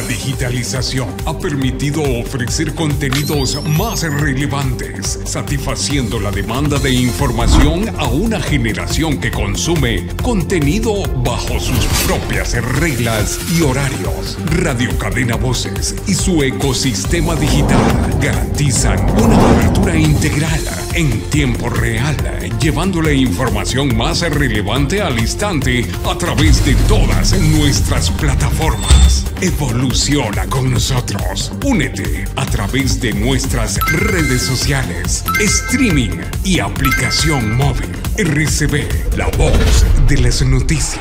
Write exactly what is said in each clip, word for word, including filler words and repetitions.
digitalización ha permitido ofrecer contenidos más relevantes, satisfaciendo la demanda de información a una generación que consume contenido bajo sus propias reglas y horarios. Radio Cadena Voces y su ecosistema digital garantizan una cobertura integral en tiempo real, llevándole información más relevante al instante a través de todas nuestras plataformas. Evoluciona con nosotros. Únete a través de nuestras redes sociales, streaming y aplicación móvil. R C B, la voz de las noticias.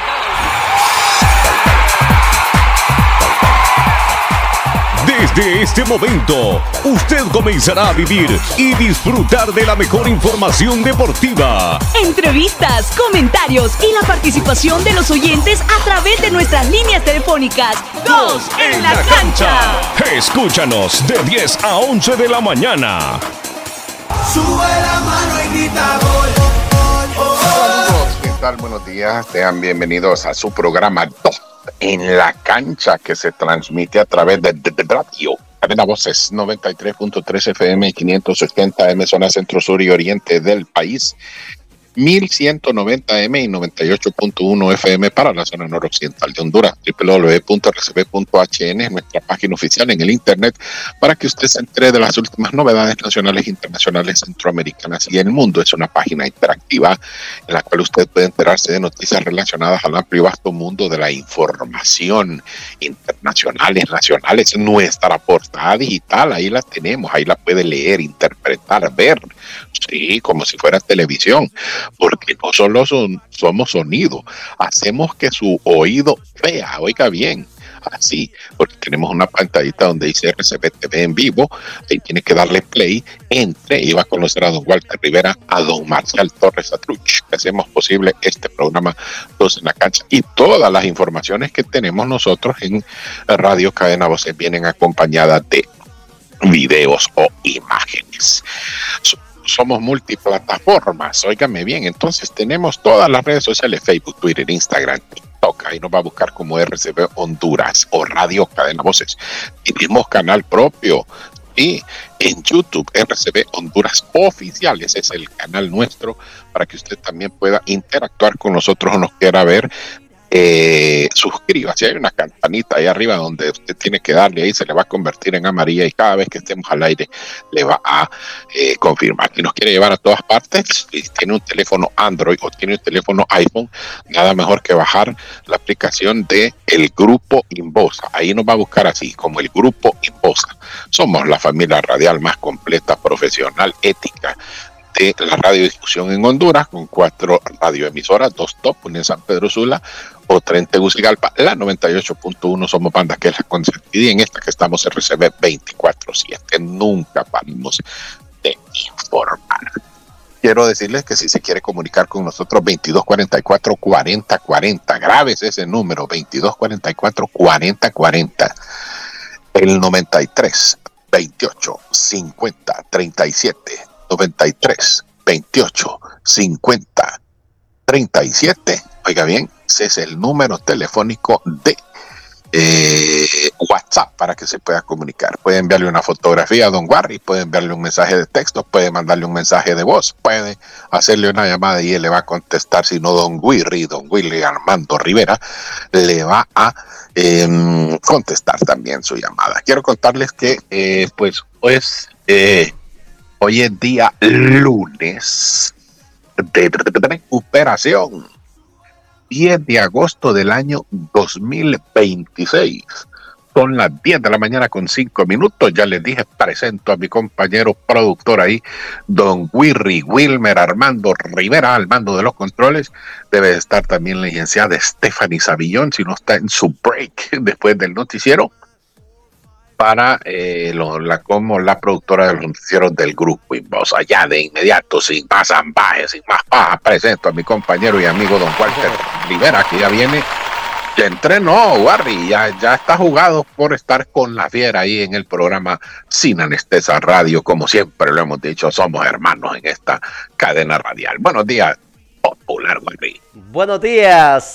Desde este momento, usted comenzará a vivir y disfrutar de la mejor información deportiva. Entrevistas, comentarios y la participación de los oyentes a través de nuestras líneas telefónicas. Dos en la cancha. Escúchanos de diez a once de la mañana. Sube la mano y grita gol. Saludos, ¿qué tal? Buenos días. Sean bienvenidos a su programa Dos en la cancha, que se transmite a través de, de, de radio Cadena Voces noventa y tres punto tres F M, quinientos ochenta M, zona centro, sur y oriente del país, mil ciento noventa M y noventa y ocho punto uno F M para la zona noroccidental de Honduras. doble u doble u doble u punto r c b punto h n es nuestra página oficial en el internet para que usted se entere de las últimas novedades nacionales, internacionales, centroamericanas y el mundo. Es una página interactiva en la cual usted puede enterarse de noticias relacionadas al amplio y vasto mundo de la información, internacionales, nacionales. Nuestra portada digital, ahí la tenemos, ahí la puede leer, interpretar, ver, sí, como si fuera televisión. Porque no solo son, somos sonido, hacemos que su oído vea, oiga bien, así, porque tenemos una pantallita donde dice R C B T V en vivo, ahí tiene que darle play, entre y va a conocer a don Walter Rivera, a don Marcial Torres Atruch, que hacemos posible este programa Dos en la Cancha, y todas las informaciones que tenemos nosotros en Radio Cadena Voces vienen acompañadas de videos o imágenes. Somos multiplataformas, óigame bien, entonces tenemos todas las redes sociales, Facebook, Twitter, Instagram, TikTok, ahí nos va a buscar como R C B Honduras o Radio Cadena Voces. Tenemos canal propio y en YouTube, R C B Honduras Oficial, ese es el canal nuestro para que usted también pueda interactuar con nosotros o nos quiera ver. Eh, suscríbase, hay una campanita ahí arriba donde usted tiene que darle, ahí se le va a convertir en amarilla y cada vez que estemos al aire le va a eh, confirmar. Si nos quiere llevar a todas partes, si tiene un teléfono Android o tiene un teléfono iPhone, nada mejor que bajar la aplicación de el Grupo Inbosa. Ahí nos va a buscar así, como el Grupo Inbosa. Somos la familia radial más completa, profesional, ética de la radiodifusión en Honduras, con cuatro radioemisoras, dos top, una en San Pedro Sula, otra en Tegucigalpa, la noventa y ocho punto uno somos banda, que es la consentida, y en esta que estamos R C B veinticuatro siete, nunca paramos de informar. Quiero decirles que si se quiere comunicar con nosotros, veintidós cuarenta y cuatro cuarenta cuarenta, graves ese número, veintidós cuarenta y cuatro cuarenta cuarenta, el noventa y tres veintiocho cincuenta treinta y siete, noventa y tres veintiocho cincuenta treinta y siete, oiga bien, ese es el número telefónico de eh, WhatsApp para que se pueda comunicar. Puede enviarle una fotografía a don Warry, puede enviarle un mensaje de texto, puede mandarle un mensaje de voz, puede hacerle una llamada y él le va a contestar. Si no, don Wirry, don Willy Armando Rivera le va a eh, contestar también su llamada. Quiero contarles que eh, pues hoy es eh, hoy es día lunes de recuperación, diez de agosto del año dos mil veintiséis. Son las diez de la mañana con cinco minutos. Ya les dije, presento a mi compañero productor ahí, don Wirry Wilmer Armando Rivera, al mando de los controles. Debe estar también la licenciada Stephanie Savillón, si no está en su break después del noticiero, para eh, lo, la, como la productora de los noticieros del Grupo Inbosa. Allá de inmediato, sin más ambajes, sin más paja, presento a mi compañero y amigo don Walter Rivera, que ya viene, ya entrenó, Warry, ya, ya está jugado por estar con la fiera ahí en el programa Sin Anestesia Radio. Como siempre lo hemos dicho, somos hermanos en esta cadena radial. Buenos días, popular, Warry. Buenos días,